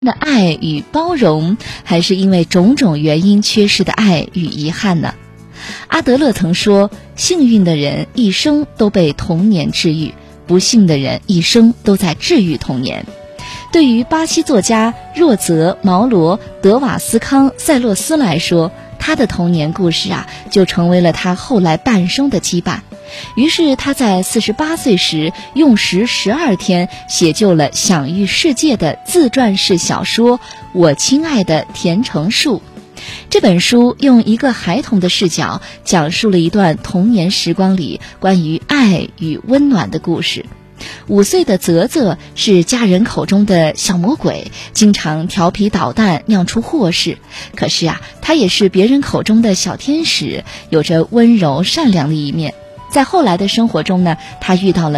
的爱与包容，还是因为种种原因缺失的爱与遗憾呢？阿德勒曾说，幸运的人一生都被童年治愈，不幸的人一生都在治愈童年。对于巴西作家若泽·毛罗·德瓦斯康塞洛斯来说，他的童年故事就成为了他后来半生的羁绊。于是他在48岁时用时12天写就了享誉世界的自传式小说《我亲爱的甜橙树》。这本书用一个孩童的视角，讲述了一段童年时光里关于爱与温暖的故事。5岁的泽泽是家人口中的小魔鬼，经常调皮捣蛋，酿出祸事。可是他也是别人口中的小天使，有着温柔善良的一面。在后来的生活中呢，他遇到了